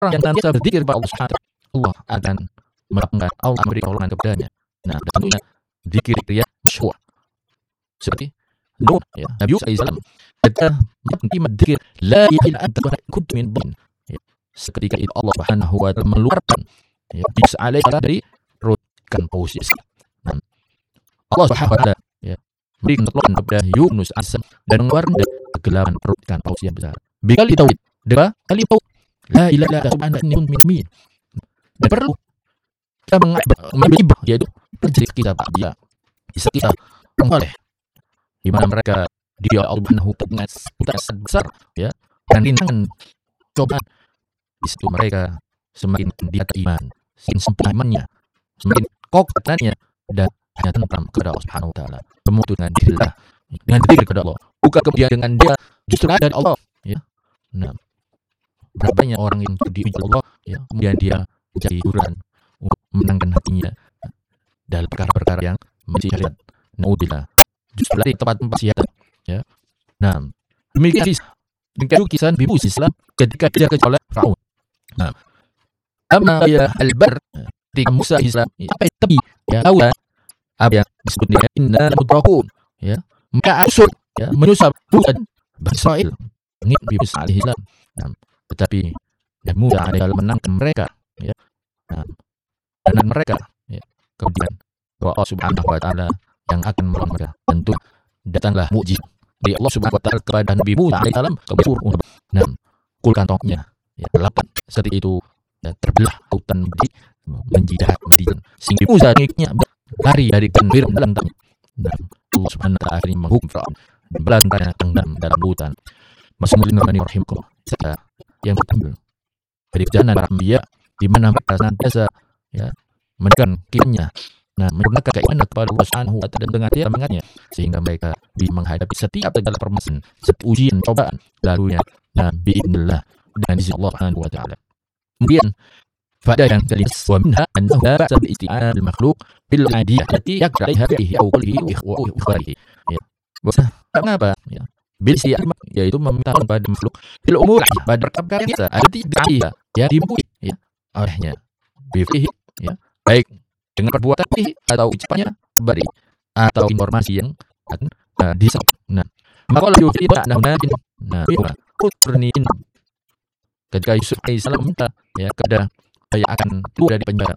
yang nanti berzikir kepada Allah Subhanahu wa taala, Allah akan melapangkan, Allah memberi pertolongan kepadanya. Nah, tentunya zikir yang masyhur seperti Nuh, ya, Nabi Yusuf alaihissalam ketika mendzikir la ilaha illa anta kuntu min dhin. Seketika itu Allah Subhanahu wa taala mengeluarkan ya Yusuf alaihissalam dari perut ikan paus. Nah, Allah Subhanahu wa taala ya berikan pertolongan kepada Yunus alaihissalam dan mengeluarkan dari kegelapan perut ikan paus yang besar. Bikali tauhid, dengan kali tauhid la ilaha illa anta subhanaka inni kuntu minadh. Dan perlu kita mengibadah yaitu terjadi kita dia bisa kita oleh di mana mereka dia Allah Subhanahu dengan putus besar ya dan rintangan cobaan di situ mereka semakin dia iman, semakin sempurna imannya, semakin kokoh imannya dan hanya tentram kepada Allah Subhanahu wa taala. Semua itu dengan dirilah, dengan zikir kepada Allah. Bukan kemudian dengan dia justru ada dari Allah ya. Nah, berapa banyak orang yang diuji Allah ya, kemudian dia menjadi hiburan untuk menenangkan hatinya dalam perkara-perkara yang mencari syariat. Naudillah. Justru dari tempat-tempat syariat ya. Nah, demikian kisah Nabi Musa Islam ketika dia kecoleh Firaun. Nah, amma ya al-bar ketika Musa Islam apa tepi ya awal apa yang disebutnya inna mudrakun ya maka asur ya menyusap bukan Bani Israil ini Nabi Musa alaihissalam. Nah, tetapi Nabi Musa alaihissalam menangkan mereka ya. Nah, dan mereka ya kemudian doa Allah Subhanahu wa taala yang akan menolong mereka. Tentu datanglah mukjizat dari Allah Subhanahu wa taala kepada Nabi Musa alaihissalam kemudian nah kul kantongnya ya delapan seperti itu dan terbelah lautan menjadi sehingga Musa naiknya lari dari kanbir dalam tanah. Nah, Allah Subhanahu wa taala akhirnya menghukum Firaun dan belantara tenggelam dalam lautan. Masmulin Rahmani rahimakumullah. Saya yang berambil dari perjalanan para anbiya di mana mereka senantiasa ya menekan kimannya. Nah, menggunakan keimanan kepada Allah Subhanahu wa taala dengan hati semangatnya sehingga mereka bisa menghadapi setiap segala permasalahan, setiap ujian, cobaan lalunya. Nah, biidznillah dengan izin Allah Subhanahu wa taala. Kemudian pada yang kelima wa minha annahu la ba'sa bil isti'anah bil makhluq bil adiyah allati yaqra 'alayha bihi aw qawlihi wa ikhbarihi. Ya. Kenapa? Ya. Bil isti'anah yaitu meminta kepada makhluk bil umur pada perkara biasa allati bi'iyah ya dimulai ya olehnya bihi ya baik dengan perbuatan atau ucapannya beri atau informasi yang akan disampaikan. Nah, maka kalau kita nah ketika Yusuf alaihissalam minta ya kepada saya akan keluar dari penjara